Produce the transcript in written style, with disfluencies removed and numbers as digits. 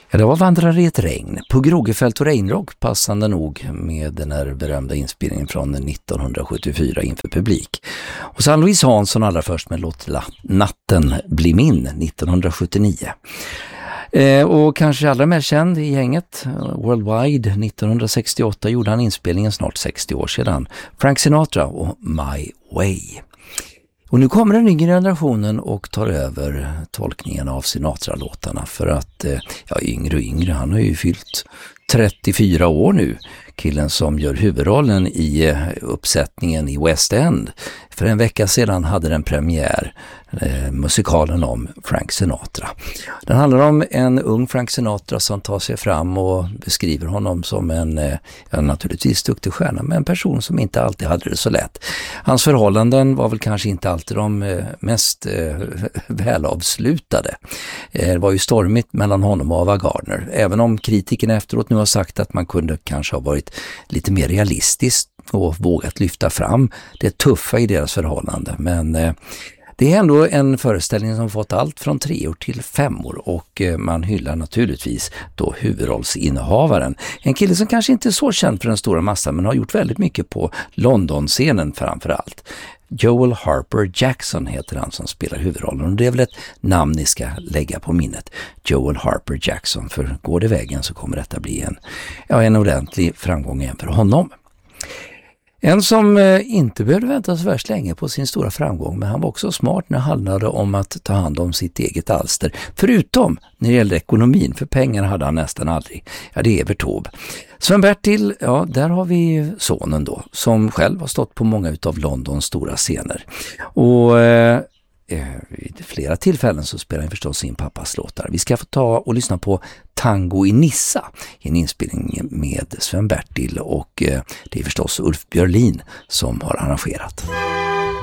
Ja, det var Vandrare i ett regn. På Grogefält och Regnrock, passande nog med den här berömda inspelningen från 1974 inför publik. Och så Louise Hansson allra först med Låt natten bli min 1979. Och kanske allra mest känd i gänget, Worldwide 1968 gjorde han inspelningen snart 60 år sedan. Frank Sinatra och My Way. Och nu kommer den yngre generationen och tar över tolkningen av Sinatra-låtarna för att, yngre och yngre, han har ju fyllt 34 år nu, killen som gör huvudrollen i uppsättningen i West End. För en vecka sedan hade den premiär, musikalen om Frank Sinatra. Den handlar om en ung Frank Sinatra som tar sig fram och beskriver honom som en naturligtvis duktig stjärna, men en person som inte alltid hade det så lätt. Hans förhållanden var väl kanske inte alltid de mest välavslutade. Det var ju stormigt mellan honom och Ava Gardner, även om kritikerna efteråt nu har sagt att man kunde kanske ha varit lite mer realistisk och vågat lyfta fram det tuffa i deras förhållande. Men det är ändå en föreställning som fått allt från 3 till 5 och man hyllar naturligtvis då huvudrollsinnehavaren. En kille som kanske inte är så känd för den stora massan men har gjort väldigt mycket på London-scenen framför allt. Joel Harper Jackson heter han som spelar huvudrollen och det är väl ett namn ni ska lägga på minnet. Joel Harper Jackson, för går det vägen så kommer detta bli en ordentlig framgång igen för honom. En som inte behövde vänta så värst länge på sin stora framgång, men han var också smart när det handlade om att ta hand om sitt eget alster. Förutom när det gällde ekonomin, för pengar hade han nästan aldrig. Ja, det är Evert Taube. Sven-Bertil, ja, där har vi sonen då, som själv har stått på många utav Londons stora scener. Och vid flera tillfällen så spelar han förstås sin pappas låtar. Vi ska få ta och lyssna på Tango i Nissa, en inspelning med Sven-Bertil och det är förstås Ulf Björlin som har arrangerat.